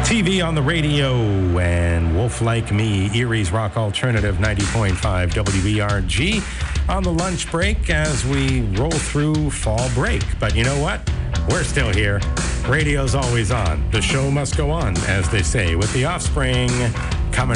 TV on the radio, and Wolf Like Me, Erie's Rock Alternative 90.5 WERG on the lunch break as we roll through fall break. But you know what? We're still here. Radio's always on. The show must go on, as they say, with The Offspring.